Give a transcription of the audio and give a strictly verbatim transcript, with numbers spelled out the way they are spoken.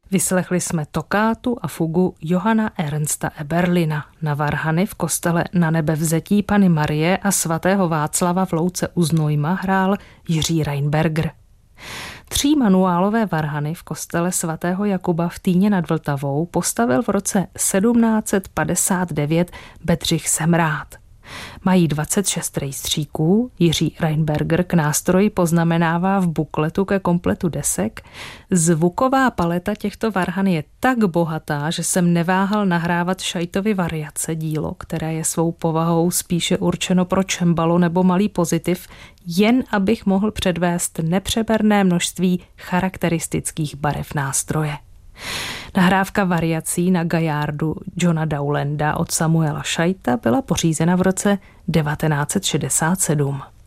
Vyslechli jsme tokátu a fugu Johanna Ernsta Eberlina na varhany v kostele Nanebevzetí Panny Marie a svatého Václava v Louce u Znojma hrál Jiří Reinberger. Tří manuálové varhany v kostele svatého Jakuba v Týně nad Vltavou postavil v roce sedmnáct set padesát devět Bedřich Semrád. Mají dvacet šest rejstříků, Jiří Reinberger k nástroji poznamenává v bukletu ke kompletu desek. Zvuková paleta těchto varhan je tak bohatá, že jsem neváhal nahrávat Šajtovi variace, dílo, které je svou povahou spíše určeno pro čembalo nebo malý pozitiv, jen abych mohl předvést nepřeberné množství charakteristických barev nástroje. Nahrávka variací na gajardu Johna Dowlanda od Samuela Šajta byla pořízena v roce devatenáct set šedesát sedm.